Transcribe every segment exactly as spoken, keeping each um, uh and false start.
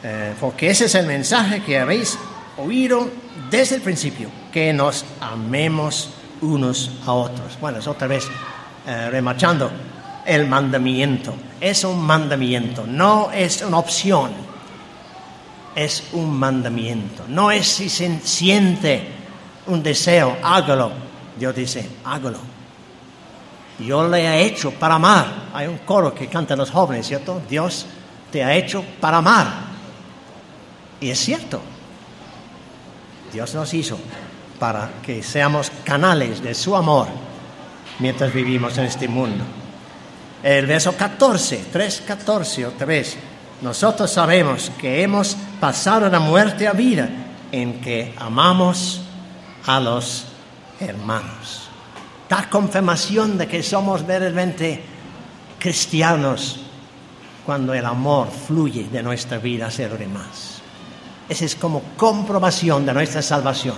Eh, porque ese es el mensaje que habéis oído desde el principio, que nos amemos unos a otros. Bueno, es otra vez eh, remarchando el mandamiento. Es un mandamiento, no es una opción. Es un mandamiento. No es si se siente un deseo, hágalo. Dios dice, hágalo. Yo le he hecho para amar. Hay un coro que cantan los jóvenes, ¿cierto? Dios te ha hecho para amar. Y es cierto. Dios nos hizo para que seamos canales de su amor mientras vivimos en este mundo. El verso catorce, tres catorce, otra vez. Nosotros sabemos que hemos pasado de muerte a vida en que amamos a los hermanos. Da confirmación de que somos verdaderamente cristianos cuando el amor fluye de nuestra vida hacia los demás. Esa es como comprobación de nuestra salvación.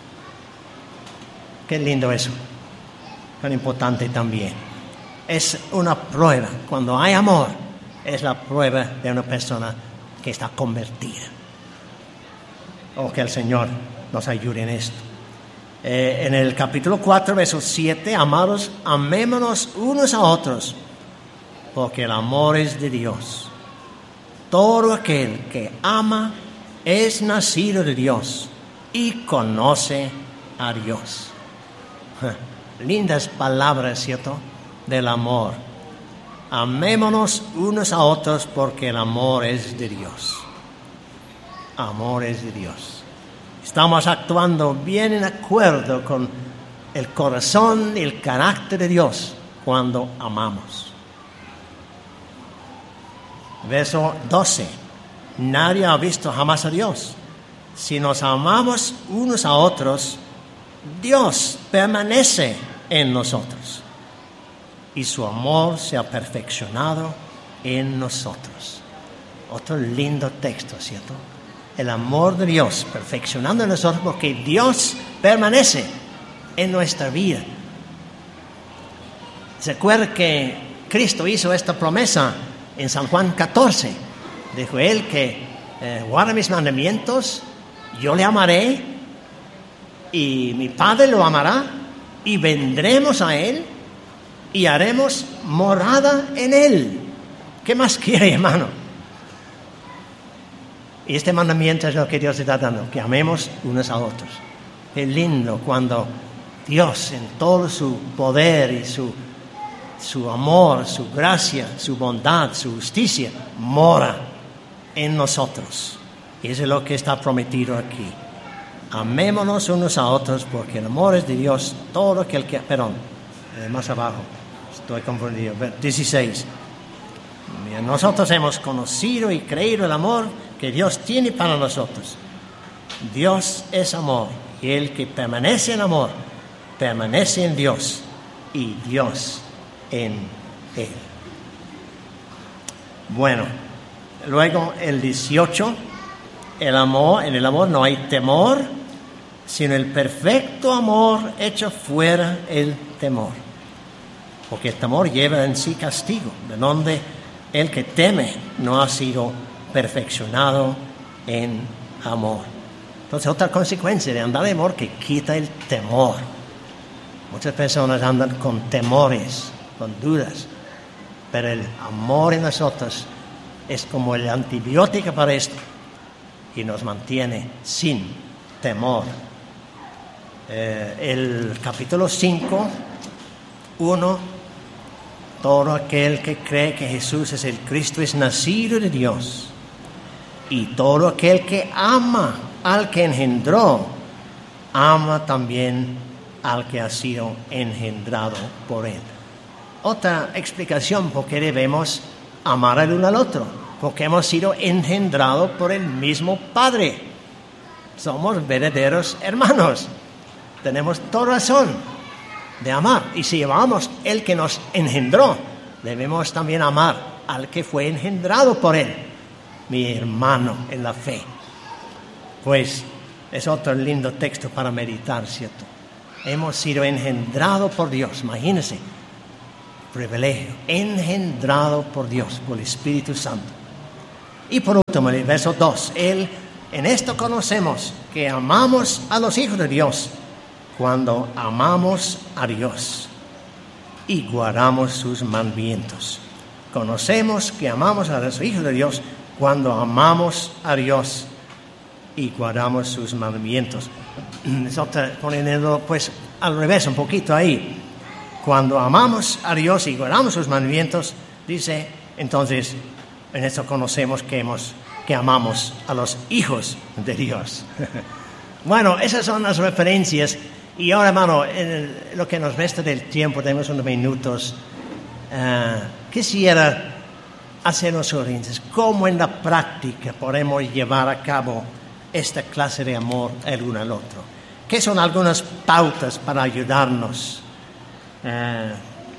Qué lindo eso. Tan importante también. Es una prueba. Cuando hay amor, es la prueba de una persona que está convertida. Oh, que el Señor nos ayude en esto. Eh, en el capítulo cuatro, verso siete, amados, amémonos unos a otros, porque el amor es de Dios. Todo aquel que ama es nacido de Dios y conoce a Dios. Lindas palabras, ¿cierto? Del amor. Amémonos unos a otros porque el amor es de Dios. Amor es de Dios. Estamos actuando bien en acuerdo con el corazón y el carácter de Dios cuando amamos. Verso doce. Nadie ha visto jamás a Dios. Si nos amamos unos a otros, Dios permanece en nosotros y su amor se ha perfeccionado en nosotros. Otro lindo texto, ¿cierto? El amor de Dios perfeccionando en nosotros porque Dios permanece en nuestra vida. ¿Se acuerda que Cristo hizo esta promesa en San Juan catorce? Dijo él que eh, guarda mis mandamientos, yo le amaré y mi Padre lo amará y vendremos a él y haremos morada en él. ¿Qué más quiere, hermano? Y este mandamiento es lo que Dios está dando, que amemos unos a otros. Qué lindo cuando Dios en todo su poder y su, su amor, su gracia, su bondad, su justicia, mora en nosotros. Y eso es lo que está prometido aquí. Amémonos unos a otros porque el amor es de Dios. Todo aquel que... Perdón, eh, más abajo. Estoy confundido. dieciséis. Nosotros hemos conocido y creído el amor que Dios tiene para nosotros. Dios es amor. Y el que permanece en amor, permanece en Dios. Y Dios en él. Bueno, luego el dieciocho. El amor, en el amor no hay temor, sino el perfecto amor echa fuera el temor. Porque el temor lleva en sí castigo, de donde el que teme no ha sido perfeccionado en amor. Entonces, otra consecuencia de andar en amor que quita el temor. Muchas personas andan con temores, con dudas, pero el amor en nosotros es como el antibiótico para esto. Y nos mantiene sin temor. Eh, el capítulo cinco, uno, todo aquel que cree que Jesús es el Cristo es nacido de Dios. Y todo aquel que ama al que engendró, ama también al que ha sido engendrado por él. Otra explicación por qué debemos amar el uno al otro. Porque hemos sido engendrados por el mismo Padre. Somos verdaderos hermanos. Tenemos toda razón de amar. Y si amamos el que nos engendró, debemos también amar al que fue engendrado por él, mi hermano en la fe. Pues es otro lindo texto para meditar, ¿cierto? Hemos sido engendrados por Dios. Imagínense, privilegio, engendrado por Dios, por el Espíritu Santo. Y por último, en el verso dos, Él, en esto conocemos que amamos a los hijos de Dios cuando amamos a Dios y guardamos sus mandamientos. Conocemos que amamos a los hijos de Dios cuando amamos a Dios y guardamos sus mandamientos. Poniendo pues al revés un poquito ahí. Cuando amamos a Dios y guardamos sus mandamientos, dice, entonces en esto conocemos que, hemos, que amamos a los hijos de Dios. Bueno, esas son las referencias. Y ahora, hermano, en lo que nos resta del tiempo, tenemos unos minutos. Uh, quisiera hacer unas sugerencias. ¿Cómo en la práctica podemos llevar a cabo esta clase de amor el uno al otro? ¿Qué son algunas pautas para ayudarnos? Uh,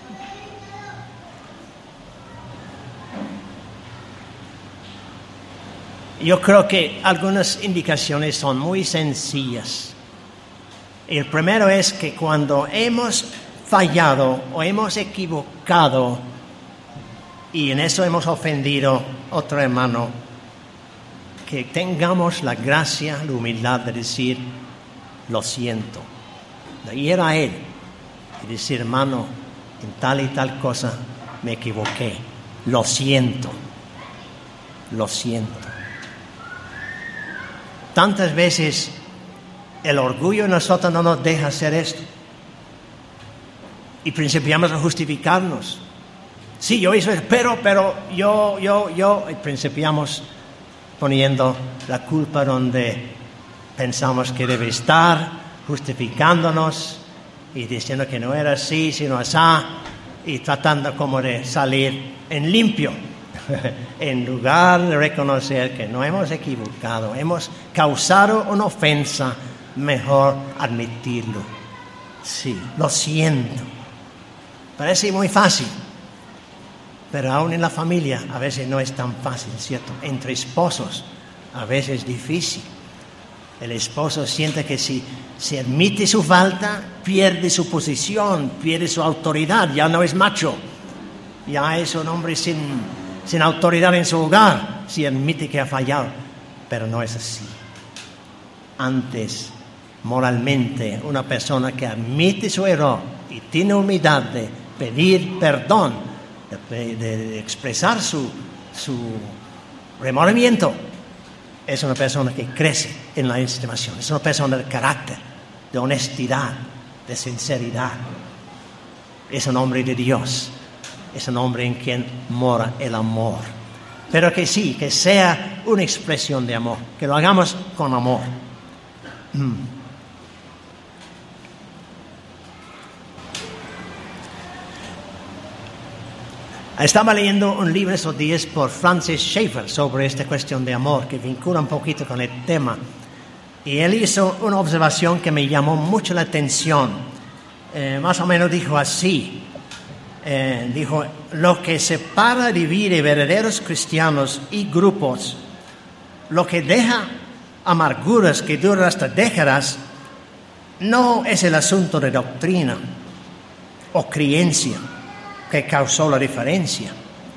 yo creo que algunas indicaciones son muy sencillas. El primero es que cuando hemos fallado o hemos equivocado y en eso hemos ofendido a otro hermano, que tengamos la gracia, la humildad de decir, lo siento, de ir a él y decir, hermano, en tal y tal cosa me equivoqué, lo siento, lo siento. Tantas veces el orgullo en nosotros no nos deja hacer esto. Y principiamos a justificarnos. Sí, yo hice eso, pero, pero, yo, yo, yo. Y principiamos poniendo la culpa donde pensamos que debe estar, justificándonos y diciendo que no era así, sino así, y tratando como de salir en limpio. En lugar de reconocer que no hemos equivocado, hemos causado una ofensa, mejor admitirlo. Sí, lo siento. Parece muy fácil, pero aún en la familia a veces no es tan fácil, ¿cierto? Entre esposos a veces es difícil. El esposo siente que si se admite su falta, pierde su posición, pierde su autoridad, ya no es macho, ya es un hombre sin, sin autoridad en su hogar, si admite que ha fallado, pero no es así. Antes, moralmente, una persona que admite su error y tiene humildad de pedir perdón, de, de, de expresar su, su remordimiento, es una persona que crece en la estimación, es una persona de carácter, de honestidad, de sinceridad. Es un hombre de Dios, es un hombre en quien mora el amor. Pero que sí, que sea una expresión de amor, que lo hagamos con amor. Mm. Estaba leyendo un libro esos días por Francis Schaeffer sobre esta cuestión de amor, que vincula un poquito con el tema. Y él hizo una observación que me llamó mucho la atención. Eh, más o menos dijo así. Eh, dijo, lo que separa, divide verdaderos cristianos y grupos, lo que deja amarguras que duran hasta décadas, no es el asunto de doctrina o creencia que causó la diferencia.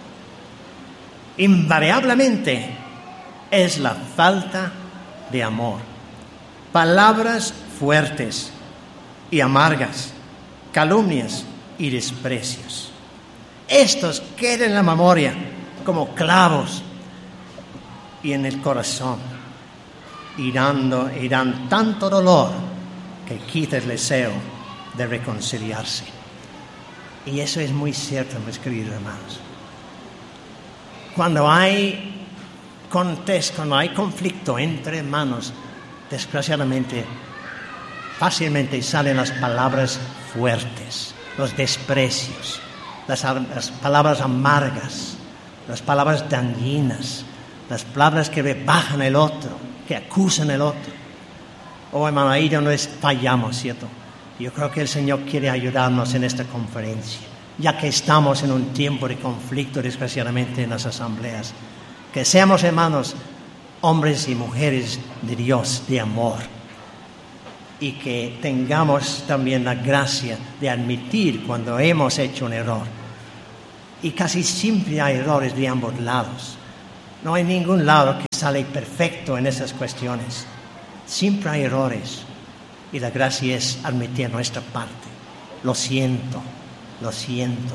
Invariablemente es la falta de amor. Palabras fuertes y amargas, calumnias y desprecios. Estos quedan en la memoria como clavos y en el corazón, y dando y dan tanto dolor que quita el deseo de reconciliarse. Y eso es muy cierto, mis queridos hermanos. Cuando hay contexto, cuando hay conflicto entre hermanos, desgraciadamente, fácilmente salen las palabras fuertes, los desprecios, las, las palabras amargas, las palabras dañinas, las palabras que rebajan el otro, que acusan el otro. Oh, hermano, ahí donde fallamos, ¿cierto? Yo creo que el Señor quiere ayudarnos en esta conferencia, ya que estamos en un tiempo de conflicto, desgraciadamente, en las asambleas. Que seamos, hermanos, hombres y mujeres de Dios, de amor, y que tengamos también la gracia de admitir cuando hemos hecho un error. Y casi siempre hay errores de ambos lados. No hay ningún lado que sale perfecto en esas cuestiones. Siempre hay errores. Y la gracia es admitir nuestra parte. Lo siento, lo siento.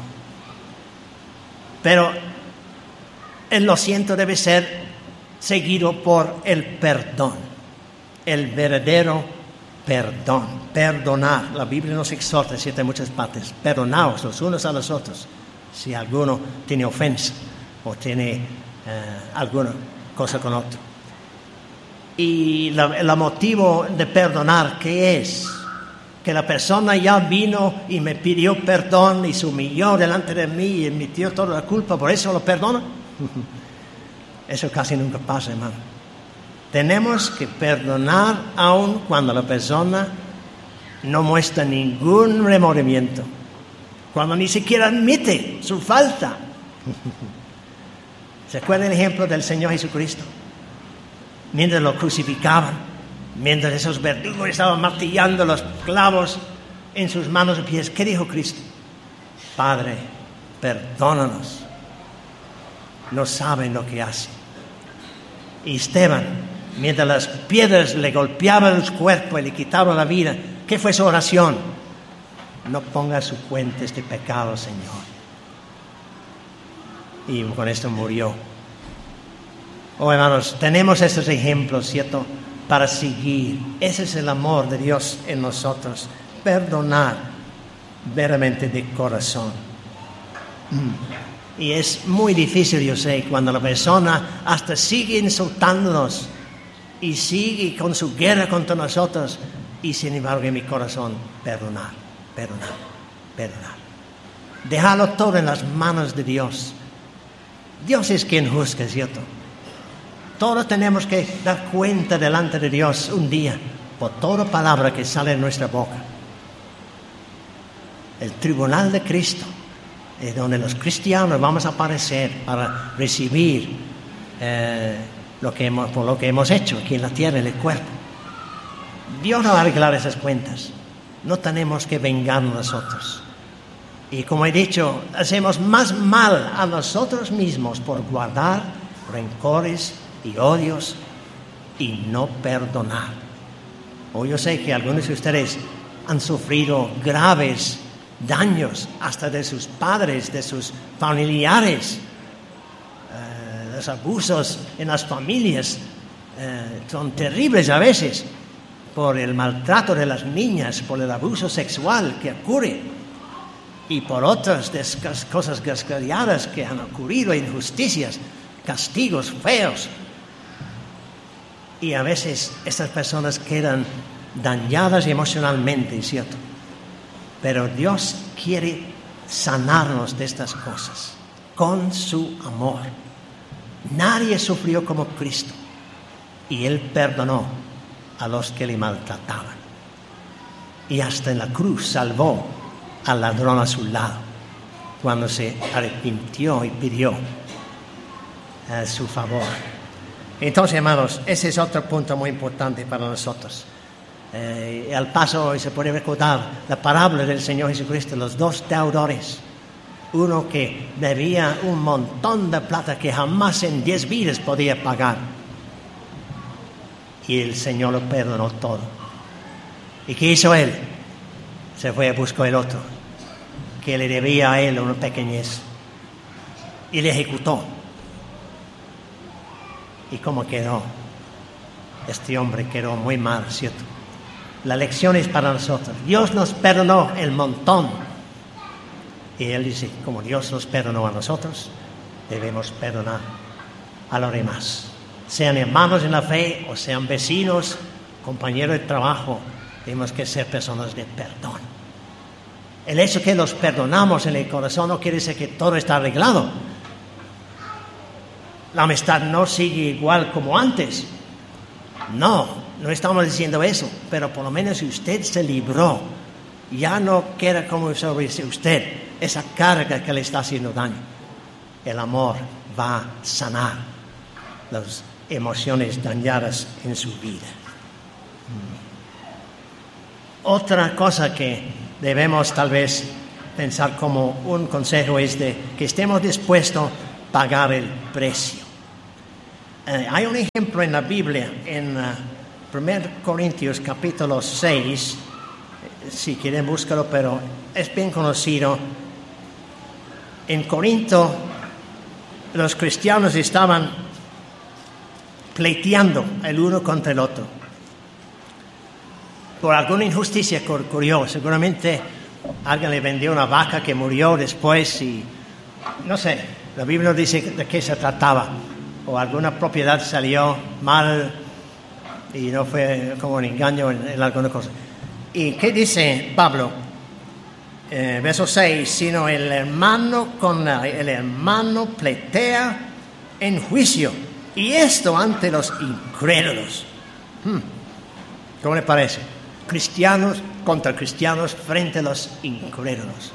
Pero el lo siento debe ser seguido por el perdón. El verdadero perdón. Perdonar. La Biblia nos exhorta, cierto, en muchas partes. Perdonaos los unos a los otros. Si alguno tiene ofensa o tiene uh, alguna cosa con otro. Y la, el motivo de perdonar, ¿qué es? Que la persona ya vino y me pidió perdón y se humilló delante de mí y admitió toda la culpa, ¿por eso lo perdono? Eso casi nunca pasa, hermano. Tenemos que perdonar aun cuando la persona no muestra ningún remordimiento, cuando ni siquiera admite su falta. ¿Se acuerdan el ejemplo del Señor Jesucristo? Mientras lo crucificaban, mientras esos verdugos estaban martillando los clavos en sus manos y pies, ¿qué dijo Cristo? Padre, perdónanos, no saben lo que hacen. Y Esteban, mientras las piedras le golpeaban el cuerpo y le quitaban la vida, ¿qué fue su oración? No ponga a su cuenta este pecado, Señor. Y con esto murió. Oh, hermanos, tenemos estos ejemplos, ¿cierto?, para seguir. Ese es el amor de Dios en nosotros. Perdonar verdaderamente de corazón. Y es muy difícil, yo sé, cuando la persona hasta sigue insultándonos y sigue con su guerra contra nosotros, y sin embargo en mi corazón, perdonar, perdonar, perdonar. Dejarlo todo en las manos de Dios. Dios es quien juzga, ¿cierto? Todos tenemos que dar cuenta delante de Dios un día por toda palabra que sale de nuestra boca. El tribunal de Cristo es donde los cristianos vamos a aparecer para recibir eh, lo que hemos, por lo que hemos hecho aquí en la tierra, en el cuerpo. Dios no va a arreglar esas cuentas. No tenemos que vengarnos nosotros. Y como he dicho, hacemos más mal a nosotros mismos por guardar rencores y odios y no perdonar. O yo sé que algunos de ustedes han sufrido graves daños hasta de sus padres, de sus familiares. Uh, los abusos en las familias uh, son terribles a veces por el maltrato de las niñas, por el abuso sexual que ocurre y por otras descas- cosas desgraciadas que han ocurrido, injusticias, castigos feos. Y a veces estas personas quedan dañadas emocionalmente, ¿cierto? Pero Dios quiere sanarnos de estas cosas con su amor. Nadie sufrió como Cristo y Él perdonó a los que le maltrataban. Y hasta en la cruz salvó al ladrón a su lado cuando se arrepintió y pidió a su favor. Entonces, hermanos, ese es otro punto muy importante para nosotros. Eh, al paso hoy se puede recordar la parábola del Señor Jesucristo, los dos deudores. Uno que debía un montón de plata que jamás en diez vidas podía pagar. Y el Señor lo perdonó todo. ¿Y qué hizo él? Se fue a buscar el otro, que le debía a él una pequeñez. Y le ejecutó. ¿Y cómo quedó? Este hombre quedó muy mal, ¿cierto? La lección es para nosotros. Dios nos perdonó el montón. Y Él dice, como Dios nos perdonó a nosotros, debemos perdonar a los demás. Sean hermanos en la fe o sean vecinos, compañeros de trabajo, tenemos que ser personas de perdón. El hecho que los perdonamos en el corazón no quiere decir que todo está arreglado. La amistad no sigue igual como antes. No, no estamos diciendo eso, pero por lo menos si usted se libró, ya no queda como sobre usted esa carga que le está haciendo daño. El amor va a sanar las emociones dañadas en su vida. Otra cosa que debemos tal vez pensar como un consejo es de que estemos dispuestos a pagar el precio. Eh, hay un ejemplo en la Biblia, en uh, primero Corintios capítulo seis, si quieren búscalo, pero es bien conocido. En Corinto los cristianos estaban pleiteando el uno contra el otro por alguna injusticia que ocurrió. Seguramente alguien le vendió una vaca que murió después y no sé, la Biblia no dice de qué se trataba, o alguna propiedad salió mal y no fue como un engaño en, en alguna cosa. ¿Y qué dice Pablo? Eh, verso seis, sino el hermano con la, el hermano pletea en juicio, y esto ante los incrédulos. Hmm. ¿Cómo le parece? Cristianos contra cristianos frente a los incrédulos.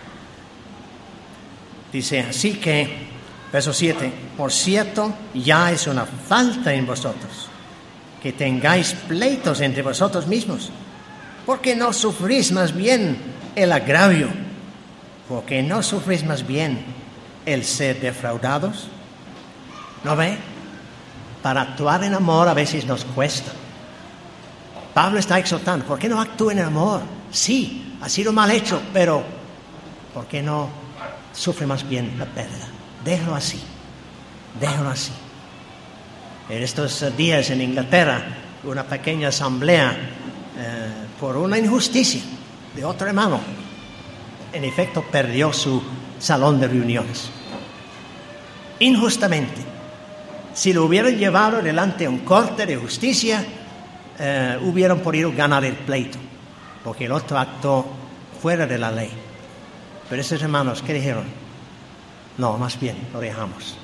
Dice así que, verso siete, por cierto, ya es una falta en vosotros que tengáis pleitos entre vosotros mismos, porque no sufrís más bien el agravio, porque no sufrís más bien el ser defraudados. ¿No ve? Para actuar en amor a veces nos cuesta. Pablo está exhortando, ¿por qué no actúa en amor? Sí, ha sido mal hecho, pero ¿por qué no sufre más bien la pérdida? Déjalo así, déjalo así. En estos días en Inglaterra, una pequeña asamblea eh, por una injusticia de otro hermano, en efecto perdió su salón de reuniones. Injustamente. Si lo hubieran llevado delante de un corte de justicia, eh, hubieran podido ganar el pleito, porque el otro actuó fuera de la ley. Pero esos hermanos, ¿qué dijeron? No, más bien, lo dejamos.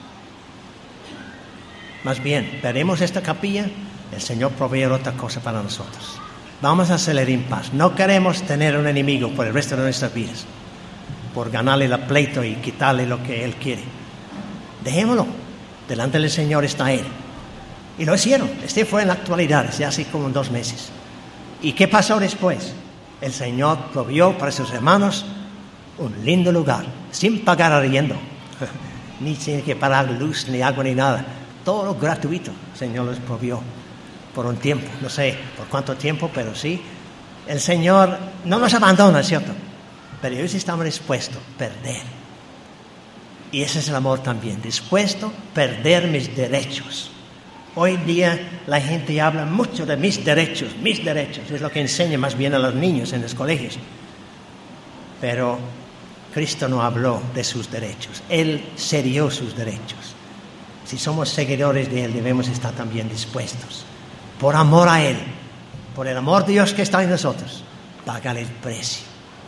Más bien, veremos esta capilla, el Señor provee otra cosa para nosotros. Vamos a hacerle en paz. No queremos tener un enemigo por el resto de nuestras vidas, por ganarle el pleito y quitarle lo que Él quiere. Dejémoslo. Delante del Señor está Él. Y lo hicieron. Este fue en la actualidad, desde hace como dos meses. ¿Y qué pasó después? El Señor provió para sus hermanos un lindo lugar, sin pagar arriendo. Ni tiene que pagar luz, ni agua, ni nada. Todo gratuito. El Señor les provió por un tiempo. No sé por cuánto tiempo, pero sí. El Señor no nos abandona, ¿cierto? Pero ellos estaban dispuestos a perder. Y ese es el amor también, dispuesto a perder mis derechos. Hoy día la gente habla mucho de mis derechos, mis derechos. Es lo que enseña más bien a los niños en los colegios. Pero Cristo no habló de sus derechos. Él cedió sus derechos. Si somos seguidores de Él, debemos estar también dispuestos, por amor a Él, por el amor de Dios que está en nosotros, pagar el precio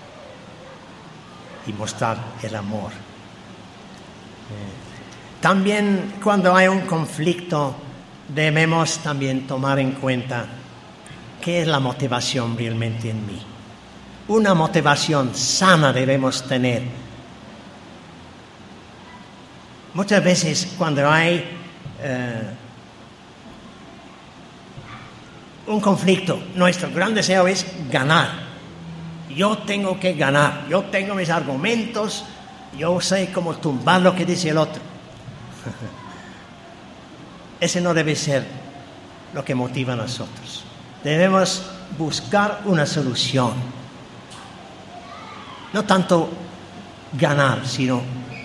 y mostrar el amor. También cuando hay un conflicto debemos también tomar en cuenta qué es la motivación realmente en mí. Una motivación sana debemos tener. Muchas veces cuando hay eh, un conflicto, nuestro gran deseo es ganar. Yo tengo que ganar, yo tengo mis argumentos, yo sé cómo tumbar lo que dice el otro. Ese no debe ser lo que motiva a nosotros. Debemos buscar una solución. No tanto ganar, sino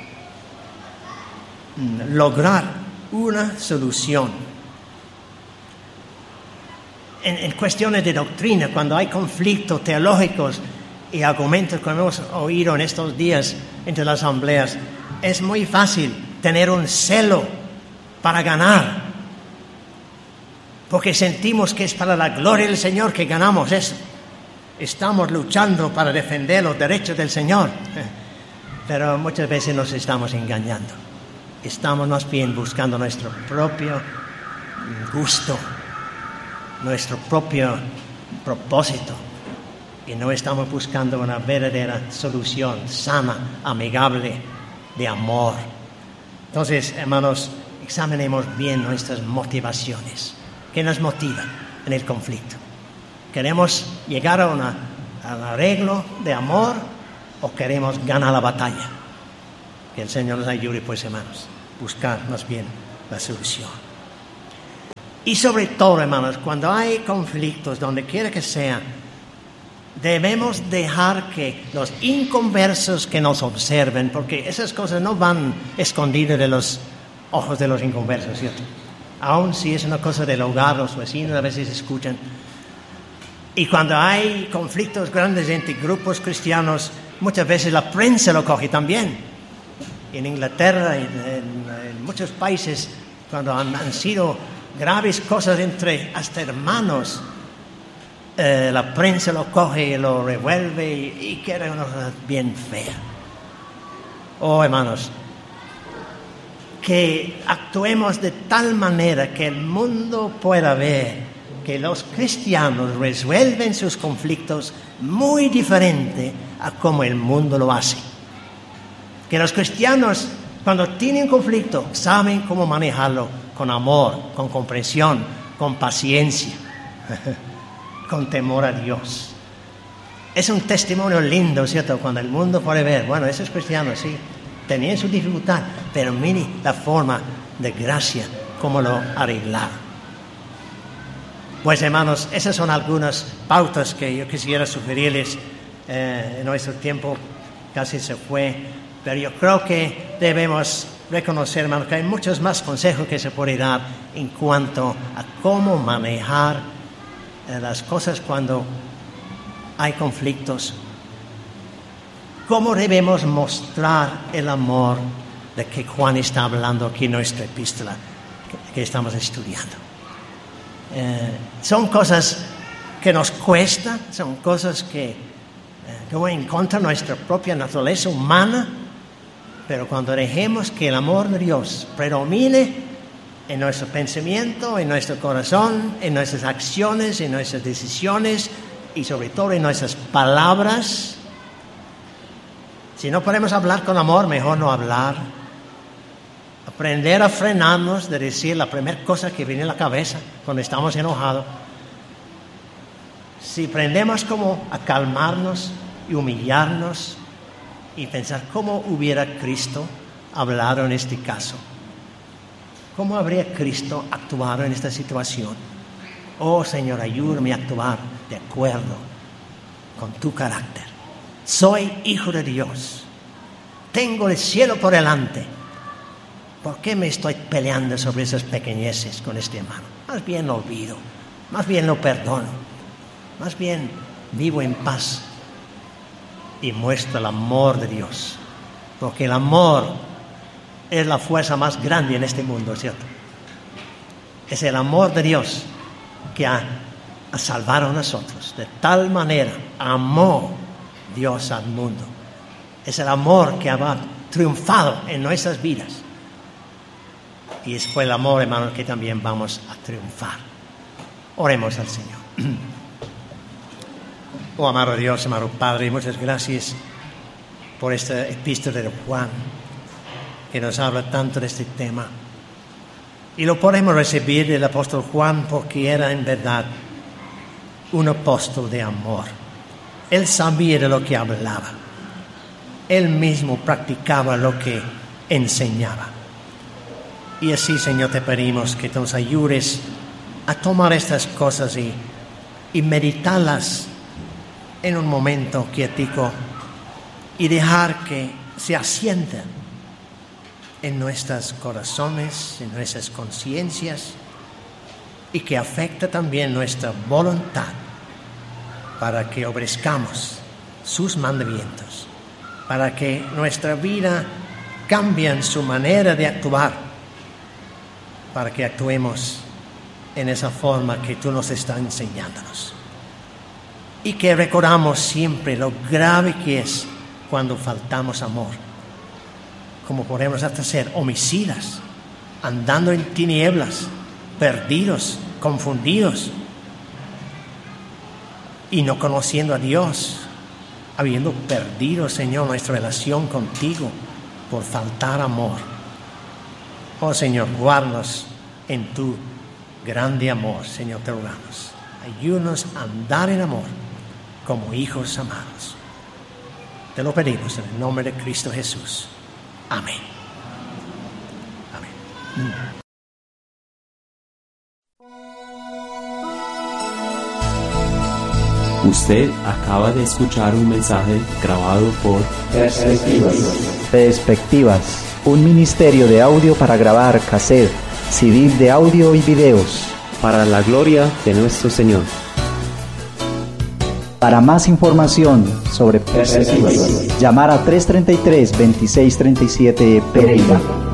lograr una solución. En, en cuestiones de doctrina, cuando hay conflictos teológicos y argumentos que hemos oído en estos días entre las asambleas, es muy fácil tener un celo para ganar, porque sentimos que es para la gloria del Señor que ganamos eso. Estamos luchando para defender los derechos del Señor, pero muchas veces nos estamos engañando. Estamos más bien buscando nuestro propio gusto, nuestro propio propósito, y no estamos buscando una verdadera solución sana, amigable, de amor. Entonces, hermanos, examinemos bien nuestras motivaciones. ¿Qué nos motiva en el conflicto? ¿Queremos llegar a, una, a un arreglo de amor o queremos ganar la batalla? Que el Señor nos ayude, pues, hermanos, buscar más bien la solución. Y sobre todo, hermanos, cuando hay conflictos, donde quiera que sea, debemos dejar que los inconversos que nos observen, porque esas cosas no van escondidas de los ojos de los inconversos, ¿cierto? Aun si es una cosa del hogar, los vecinos a veces escuchan. Y cuando hay conflictos grandes entre grupos cristianos, muchas veces la prensa lo coge también. En Inglaterra, en, en, en muchos países, cuando han, han sido graves cosas entre hasta hermanos, eh, la prensa lo coge y lo revuelve y, y queda una cosa bien fea. Oh, hermanos, que actuemos de tal manera que el mundo pueda ver que los cristianos resuelven sus conflictos muy diferente a como el mundo lo hace. Que los cristianos, cuando tienen conflicto, saben cómo manejarlo con amor, con comprensión, con paciencia, con temor a Dios. Es un testimonio lindo, ¿cierto? Cuando el mundo puede ver, bueno, esos cristianos sí, tenían su dificultad, pero mire la forma de gracia, cómo lo arreglaron. Pues hermanos, esas son algunas pautas que yo quisiera sugerirles. Eh, en nuestro tiempo casi se fue, pero yo creo que debemos reconocer, hermanos, que hay muchos más consejos que se pueden dar en cuanto a cómo manejar eh, las cosas cuando hay conflictos. Cómo debemos mostrar el amor de que Juan está hablando aquí en nuestra epístola que, que estamos estudiando. Eh, son cosas que nos cuesta, son cosas que, eh, que van en contra de nuestra propia naturaleza humana, pero cuando dejemos que el amor de Dios predomine en nuestro pensamiento, en nuestro corazón, en nuestras acciones, en nuestras decisiones y sobre todo en nuestras palabras, si no podemos hablar con amor, mejor no hablar. Aprender a frenarnos de decir la primera cosa que viene a la cabeza cuando estamos enojados. Si aprendemos como a calmarnos y humillarnos y pensar cómo hubiera Cristo hablado en este caso. ¿Cómo habría Cristo actuado en esta situación? Oh Señor, ayúdame a actuar de acuerdo con tu carácter. Soy hijo de Dios. Tengo el cielo por delante. ¿Por qué me estoy peleando sobre esas pequeñeces con este hermano? Más bien lo olvido, más bien lo perdono, más bien vivo en paz y muestro el amor de Dios. Porque el amor es la fuerza más grande en este mundo, ¿cierto? Es el amor de Dios que ha, ha salvado a nosotros. De tal manera amó Dios al mundo. Es el amor que ha triunfado en nuestras vidas. Y es por el amor, hermanos, que también vamos a triunfar. Oremos al Señor. Oh, amado Dios, amado Padre, muchas gracias por esta epístola de Juan, que nos habla tanto de este tema. Y lo podemos recibir del apóstol Juan porque era en verdad un apóstol de amor. Él sabía de lo que hablaba. Él mismo practicaba lo que enseñaba. Y así, Señor, te pedimos que nos ayudes a tomar estas cosas y, y meditarlas en un momento quietico y dejar que se asienten en nuestros corazones, en nuestras conciencias y que afecte también nuestra voluntad para que obedezcamos sus mandamientos, para que nuestra vida cambie en su manera de actuar, para que actuemos en esa forma que tú nos estás enseñándonos. Y que recordamos siempre lo grave que es cuando faltamos amor. Como podemos hasta ser homicidas, andando en tinieblas, perdidos, confundidos, y no conociendo a Dios, habiendo perdido, Señor, nuestra relación contigo por faltar amor. Oh Señor, guárdanos en tu grande amor, Señor, te rogamos. Ayúdanos a andar en amor como hijos amados. Te lo pedimos en el nombre de Cristo Jesús. Amén. Amén. Usted acaba de escuchar un mensaje grabado por Perspectivas. Perspectivas, un ministerio de audio para grabar cassette, C D de audio y videos. para la gloria de nuestro Señor. Para más información sobre Perspectivas. llamar a tres treinta y tres, veintiséis treinta y siete Pereira.